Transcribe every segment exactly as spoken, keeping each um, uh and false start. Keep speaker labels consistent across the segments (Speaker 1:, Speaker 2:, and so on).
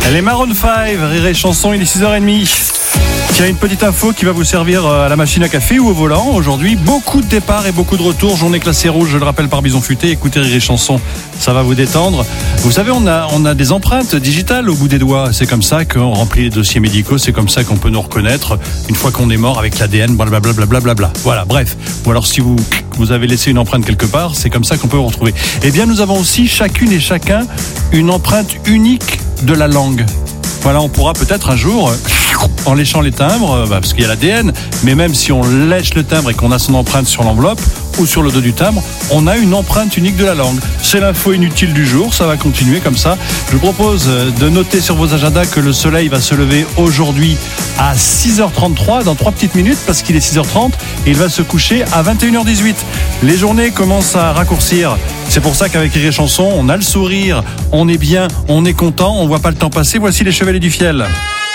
Speaker 1: Les Maroon cinq, Rire et Chanson, il est six heures trente. Tiens, une petite info qui va vous servir à la machine à café ou au volant. Aujourd'hui, beaucoup de départs et beaucoup de retours. Journée classée rouge, je le rappelle, par Bison Futé. Écoutez Rire et Chanson, ça va vous détendre. Vous savez, on a, on a des empreintes digitales au bout des doigts. C'est comme ça qu'on remplit les dossiers médicaux. C'est comme ça qu'on peut nous reconnaître une fois qu'on est mort avec l'A D N, blablabla. Bla bla bla bla. Voilà, bref. Ou alors si vous, vous avez laissé une empreinte quelque part, c'est comme ça qu'on peut vous retrouver. Eh bien, nous avons aussi chacune et chacun une empreinte unique de la langue. Voilà, on pourra peut-être un jour, en léchant les timbres, bah parce qu'il y a l'A D N, mais même si on lèche le timbre et qu'on a son empreinte sur l'enveloppe ou sur le dos du timbre, on a une empreinte unique de la langue. C'est l'info inutile du jour, ça va continuer comme ça. Je vous propose de noter sur vos agendas que le soleil va se lever aujourd'hui à six heures trente-trois, dans trois petites minutes, parce qu'il est six heures trente, et il va se coucher à vingt et une heures dix-huit. Les journées commencent à raccourcir. C'est pour ça qu'avec Rire et Chanson, on a le sourire, on est bien, on est content, on voit pas le temps passer. Voici les Chevaliers du Fiel.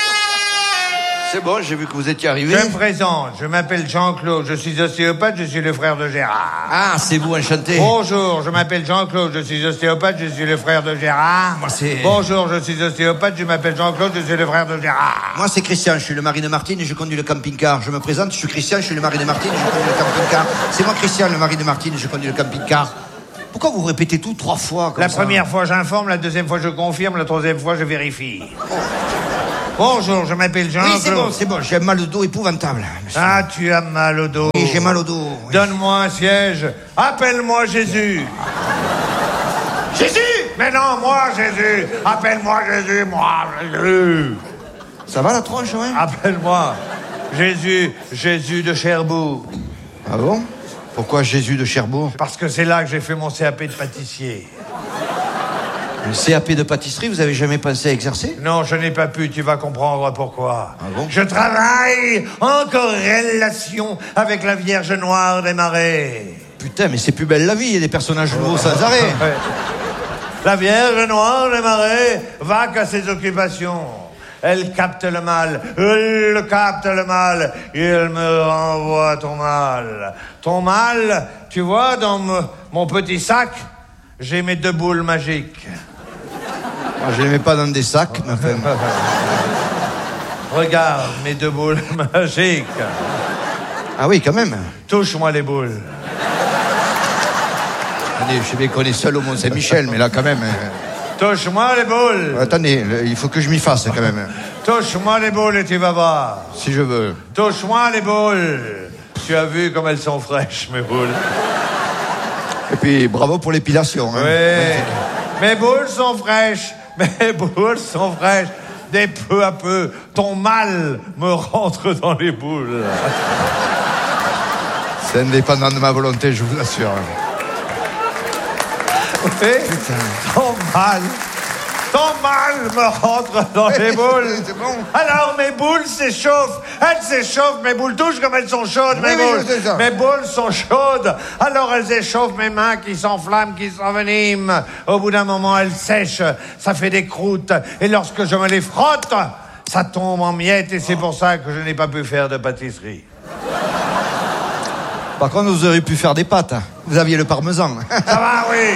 Speaker 2: C'est bon, j'ai vu que vous étiez arrivé.
Speaker 3: Je me présente, je m'appelle Jean-Claude, je suis ostéopathe, je suis le frère de Gérard.
Speaker 2: Ah, c'est vous, enchanté.
Speaker 3: Bonjour, je m'appelle Jean-Claude, je suis ostéopathe, je suis le frère de Gérard.
Speaker 2: Moi, c'est...
Speaker 3: Bonjour, je suis ostéopathe, je m'appelle Jean-Claude, je suis le frère de Gérard.
Speaker 2: Moi, c'est Christian, je suis le mari de Martine et je conduis le camping-car. Je me présente, je suis Christian, je suis le mari de Martine et je conduis le camping-car. C'est moi, Christian, le mari de Martine et je conduis le camping-car. Pourquoi vous répétez tout trois fois comme
Speaker 3: La
Speaker 2: ça?
Speaker 3: première fois, j'informe, la deuxième fois, je confirme, la troisième fois, je vérifie. Oh. Bonjour, je m'appelle Jean-Claude.
Speaker 2: Oui, c'est bon, c'est bon, j'ai mal au dos épouvantable. Monsieur.
Speaker 3: Ah, tu as mal au dos.
Speaker 2: Oui, j'ai mal au dos. Oui.
Speaker 3: Donne-moi un siège. Appelle-moi Jésus. Jésus! Mais non, moi, Jésus. Appelle-moi Jésus, moi, Jésus.
Speaker 2: Ça va la tronche, ouais?
Speaker 3: Appelle-moi Jésus, Jésus de Cherbourg.
Speaker 2: Ah bon? Pourquoi Jésus de Cherbourg?
Speaker 3: Parce que c'est là que j'ai fait mon C A P de pâtissier.
Speaker 2: Le C A P de pâtisserie, vous avez jamais pensé à exercer?
Speaker 3: Non, je n'ai pas pu, tu vas comprendre pourquoi.
Speaker 2: Ah bon?
Speaker 3: Je travaille en corrélation avec la Vierge Noire des Marais.
Speaker 2: Putain, mais c'est plus belle la vie, il y a des personnages nouveaux sans arrêt.
Speaker 3: Ouais. La Vierge Noire des Marais va qu'à ses occupations. Elle capte le mal, elle capte le mal, et elle me renvoie ton mal. Ton mal, tu vois, dans me, mon petit sac, j'ai mes deux boules magiques.
Speaker 2: Moi, je les mets pas dans des sacs, ma femme.
Speaker 3: Regarde mes deux boules magiques.
Speaker 2: Ah oui, quand même.
Speaker 3: Touche-moi les boules.
Speaker 2: Attendez, je sais bien qu'on est seul au Mont-Saint-Michel, mais là, quand même...
Speaker 3: Touche-moi les boules.
Speaker 2: Attendez, il faut que je m'y fasse, quand même.
Speaker 3: Touche-moi les boules et tu vas voir.
Speaker 2: Si je veux.
Speaker 3: Touche-moi les boules. Tu as vu comme elles sont fraîches, mes boules.
Speaker 2: Et puis, bravo pour l'épilation. Hein.
Speaker 3: Oui. Mes boules sont fraîches. Mes boules sont fraîches. Dès peu à peu, ton mal me rentre dans les boules.
Speaker 2: C'est indépendant de ma volonté, je vous assure.
Speaker 3: Oui, ton mal, ton mal me rentre dans les boules.
Speaker 2: C'est bon.
Speaker 3: Alors mes boules s'échauffent, elles s'échauffent, mes boules touchent comme elles sont chaudes, mes
Speaker 2: Oui, oui,
Speaker 3: boules.
Speaker 2: je sais ça.
Speaker 3: Mes boules sont chaudes, alors elles échauffent mes mains qui s'enflamment, qui s'enveniment. Au bout d'un moment, elles sèchent, ça fait des croûtes, et lorsque je me les frotte, ça tombe en miettes, et c'est pour ça que je n'ai pas pu faire de pâtisserie.
Speaker 2: Par contre, vous auriez pu faire des pâtes. Hein. Vous aviez le parmesan.
Speaker 3: Ça va, oui.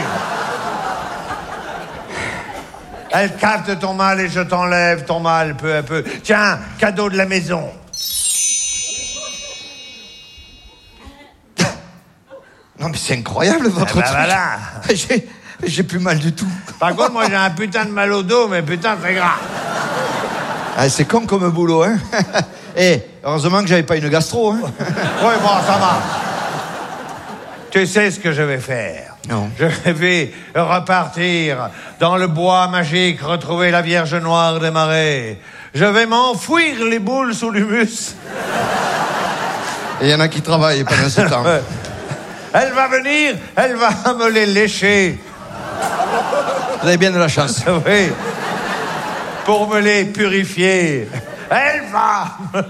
Speaker 3: Elle capte ton mal et je t'enlève ton mal peu à peu. Tiens, cadeau de la maison.
Speaker 2: Non, mais c'est incroyable, votre
Speaker 3: Eh ben
Speaker 2: truc.
Speaker 3: voilà.
Speaker 2: J'ai, j'ai plus mal du tout.
Speaker 3: Par contre, moi, j'ai un putain de mal au dos, mais putain, c'est grave.
Speaker 2: Ah, c'est con comme boulot, hein. Eh, heureusement que j'avais pas une gastro, hein.
Speaker 3: Oui, bon, ça va. Tu sais ce que je vais faire?
Speaker 2: Non.
Speaker 3: Je vais repartir dans le bois magique, retrouver la Vierge Noire des Marais. Je vais m'enfouir les boules sous l'humus.
Speaker 2: Et il y en a qui travaillent pendant ce temps.
Speaker 3: Elle va venir, elle va me les lécher.
Speaker 2: Vous avez bien de la chance.
Speaker 3: Oui. Pour me les purifier. Elle va me...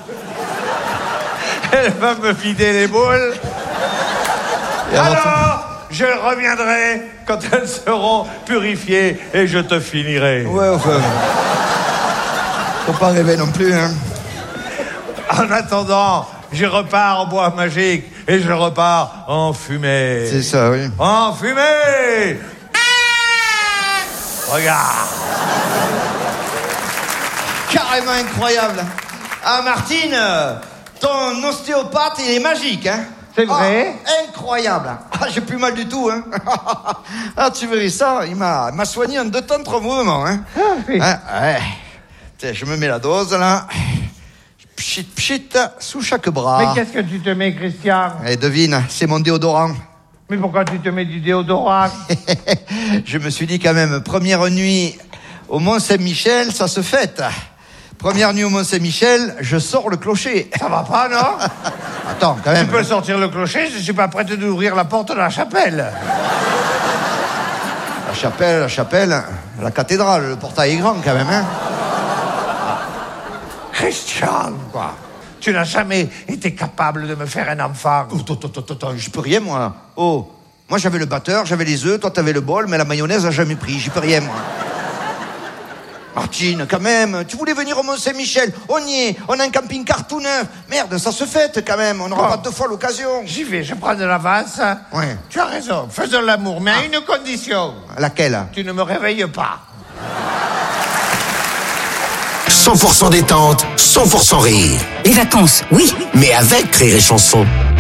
Speaker 3: Elle va me vider les boules.
Speaker 2: Et alors,
Speaker 3: Alors, je reviendrai quand elles seront purifiées et je te finirai.
Speaker 2: Ouais, enfin... Faut pas rêver non plus, hein.
Speaker 3: En attendant, je repars au bois magique et je repars en fumée.
Speaker 2: C'est ça, oui.
Speaker 3: En fumée. Regarde.
Speaker 2: carrément incroyable. Ah, Martine, ton ostéopathe, il est magique, hein.
Speaker 3: C'est vrai?
Speaker 2: Ah, incroyable. Ah, j'ai plus mal du tout, hein. Ah, tu verrais ça, il m'a, il m'a soigné en deux temps, trois mouvements, hein.
Speaker 3: Ah, oui.
Speaker 2: Hein, ouais. Tiens, je me mets la dose, là. Pchit, pchit, sous chaque bras.
Speaker 3: Mais qu'est-ce que tu te mets, Christian?
Speaker 2: Eh, devine, c'est mon déodorant.
Speaker 3: Mais pourquoi tu te mets du déodorant?
Speaker 2: Je me suis dit quand même, première nuit au Mont-Saint-Michel, ça se fête. Première nuit au Mont-Saint-Michel, je sors le clocher.
Speaker 3: Ça va pas, non?
Speaker 2: Attends, quand même.
Speaker 3: Tu peux sortir le clocher, je suis pas prêt d'ouvrir la porte de la chapelle.
Speaker 2: La chapelle, la chapelle, la cathédrale, le portail est grand quand même, hein.
Speaker 3: Christian,
Speaker 2: Quoi?
Speaker 3: tu n'as jamais été capable de me faire un enfant.
Speaker 2: Attends, attends, attends, attends, je peux rien, moi. Oh, moi j'avais le batteur, j'avais les œufs, toi t'avais le bol, mais la mayonnaise a jamais pris, j'y peux rien, moi. Martine, quand même, tu voulais venir au Mont-Saint-Michel, on y est, on a un camping-car tout neuf. Merde, ça se fête quand même, on n'aura
Speaker 3: Oh.
Speaker 2: pas deux fois l'occasion.
Speaker 3: J'y vais, je prends de l'avance.
Speaker 2: Ouais.
Speaker 3: Tu as raison, faisons l'amour, mais à une condition.
Speaker 2: Laquelle?
Speaker 3: Tu ne me réveilles pas.
Speaker 4: cent pour cent détente, cent pour cent rire.
Speaker 5: Les vacances, oui.
Speaker 4: Mais avec Rire et Chanson.